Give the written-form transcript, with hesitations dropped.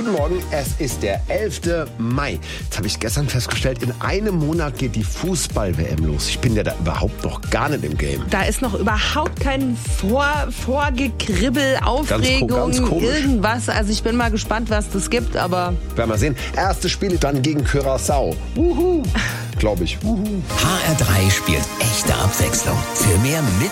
Guten Morgen, es ist der 11. Mai. Jetzt habe ich gestern festgestellt, in einem Monat geht die Fußball-WM los. Ich bin ja da überhaupt noch gar nicht im Game. Da ist noch überhaupt kein Vorgekribbel, Aufregung, ganz komisch. Irgendwas. Also ich bin mal gespannt, was das gibt, aber... Werden wir sehen. Erstes Spiel dann gegen Curaçao. Glaube ich. HR3 spielt echte Abwechslung. Für mehr